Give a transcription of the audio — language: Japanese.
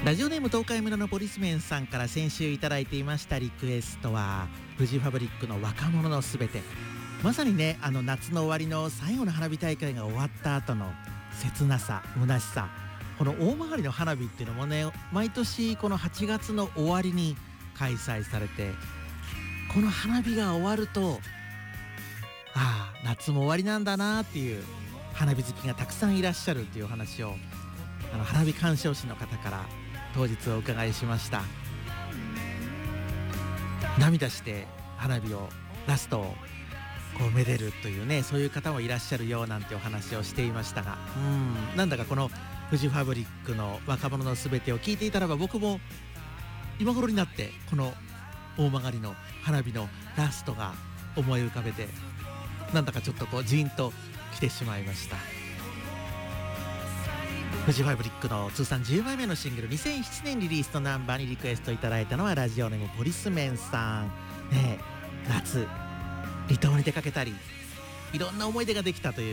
ラジオネーム東海村のポリスメンさんから先週いただいていましたリクエストはフジファブリックの若者のすべて。まさにね、夏の終わりの最後の花火大会が終わった後の切なさ、虚しさ、この大曲の花火っていうのもね、毎年この8月の終わりに開催されて、この花火が終わると、ああ夏も終わりなんだなっていう花火好きがたくさんいらっしゃるっていうお話を花火鑑賞士の方から当日お伺いしました。涙して花火をラストをこうめでるというね、そういう方もいらっしゃるようなんてお話をしていましたが、なんだかこのフジファブリックの若者のすべてを聞いていたらば、僕も今頃になってこの大曲の花火のラストが思い浮かべて、なんだかちょっとこうジーンと来てしまいました。フジファブリックの通算10枚目のシングル、2007年リリースのナンバーにリクエストいただいたのはラジオネームポリスメンさん、ね、夏離島に出かけたりいろんな思い出ができたという